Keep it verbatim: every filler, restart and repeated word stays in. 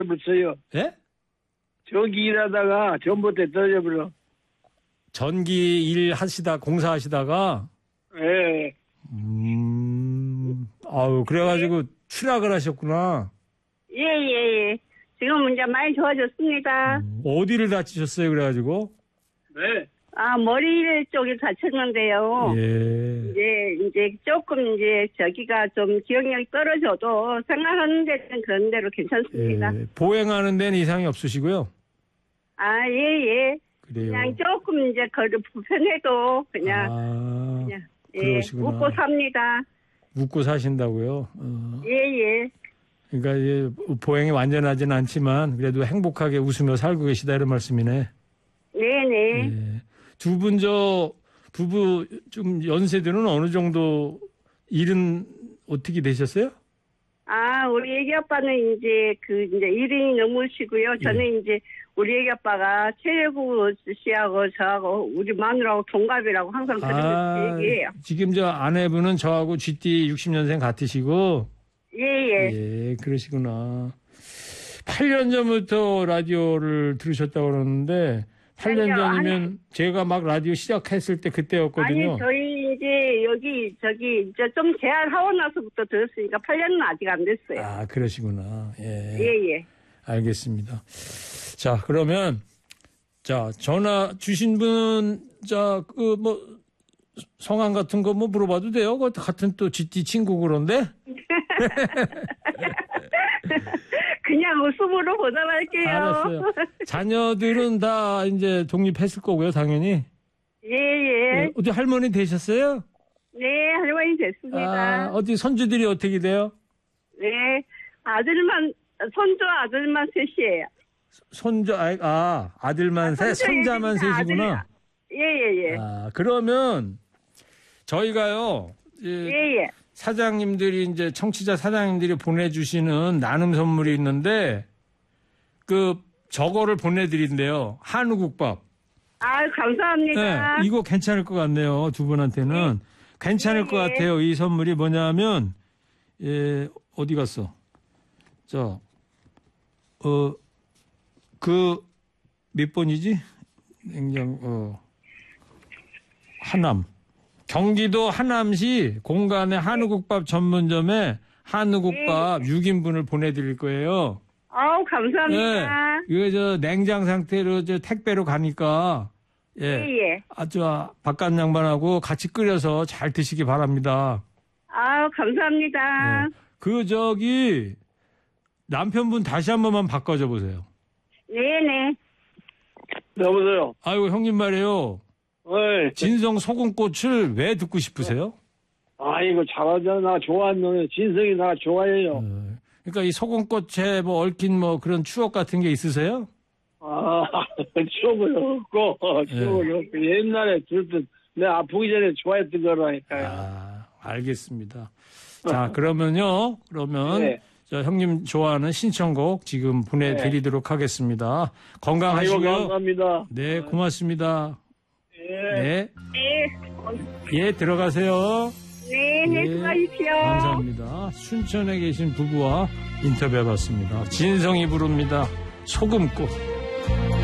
붙어요. 예? 전기 일하다가 전봇대 떨어져버려. 전기 일 하시다, 공사하시다가? 예. 음, 아유, 그래가지고 추락을 하셨구나. 예, 예, 예. 지금 이제 많이 좋아졌습니다. 음, 어디를 다치셨어요, 그래가지고? 네. 아, 머리 쪽이 다쳤는데요. 예. 이제, 이제 조금 이제 저기가 좀 기억력이 떨어져도 생각하는 데는 그런 대로 괜찮습니다. 예. 보행하는 데는 이상이 없으시고요? 아, 예, 예. 그래요. 그냥 조금 이제 거리 불편해도 그냥, 아, 그냥, 예, 그러시구나. 웃고 삽니다. 웃고 사신다고요? 어. 예, 예. 그러니까 예, 보행이 완전하지는 않지만 그래도 행복하게 웃으며 살고 계시다 이런 말씀이네. 네네. 예. 두 분 저 부부 좀 연세들은 어느 정도 일은 어떻게 되셨어요? 아, 우리 애기 아빠는 이제 그 이제 일인이 넘으시고요. 저는 예. 이제 우리 애기 아빠가 최일구 씨하고 저하고 우리 마누라하고 동갑이라고 항상 그런 아, 얘기해요. 지금 저 아내분은 저하고 쥐띠 육십 년생 같으시고. 예, 예. 예, 그러시구나. 팔 년 전부터 라디오를 들으셨다고 그러는데 팔 년 아니요, 전이면 아니. 제가 막 라디오 시작했을 때 그때였거든요. 아니, 저희 이제 여기 저기 이제 좀 재활하고 나서부터 들었으니까 팔 년은 아직 안 됐어요. 아, 그러시구나. 예. 예, 예. 알겠습니다. 자, 그러면 자, 전화 주신 분 자, 그 뭐 성함 같은 거 뭐 물어봐도 돼요? 그 같은 또 쥐띠 친구 그런데? 그냥 웃음으로 보답할게요. 알았어요. 자녀들은 다 이제 독립했을 거고요, 당연히. 예, 예. 네, 어디 할머니 되셨어요? 네, 할머니 됐습니다. 아, 어디 손주들이 어떻게 돼요? 네, 아들만, 손주 아들만 셋이에요. 손주, 아, 아 아들만 아, 셋, 손주 손자만 얘기니까 셋이구나. 예, 예, 예. 아, 그러면 저희가요, 예, 예, 예. 사장님들이 이제 청취자 사장님들이 보내주시는 나눔 선물이 있는데 그 저거를 보내드린대요. 한우국밥. 아, 감사합니다. 네, 이거 괜찮을 것 같네요. 두 분한테는. 네. 괜찮을 네, 것 같아요. 이 선물이 뭐냐면, 예, 어디 갔어? 자, 어, 그, 몇 번이지? 냉장, 어, 하남. 경기도 하남시 공간의 한우국밥 전문점에 한우국밥 네. 육 인분을 보내드릴 거예요. 아우, 감사합니다. 네. 이거 저 냉장 상태로 저 택배로 가니까 예. 예, 예. 아주 바깥 양반하고 같이 끓여서 잘 드시기 바랍니다. 아우, 감사합니다. 네. 그 저기 남편분 다시 한 번만 바꿔줘 보세요. 네네. 여보세요. 아이고 형님 말이에요. 네. 진성 소금꽃을 왜 듣고 싶으세요? 아이고, 잘하잖아. 나 좋아하는 진성이 나 좋아해요. 어, 그러니까 이 소금꽃에 뭐 얽힌 뭐 그런 추억 같은 게 있으세요? 아, 추억은 없고, 추억은 없고. 옛날에 들었던, 내가 아프기 전에 좋아했던 거라니까요. 아, 알겠습니다. 자, 그러면요. 그러면 네. 저 형님 좋아하는 신청곡 지금 보내드리도록 하겠습니다. 아이고, 건강하시고요. 감사합니다. 네, 고맙습니다. 예. 네, 네. 예, 들어가세요. 네, 네, 예, 수고하십시오. 감사합니다. 순천에 계신 부부와 인터뷰해봤습니다. 진성이 부릅니다. 소금꽃.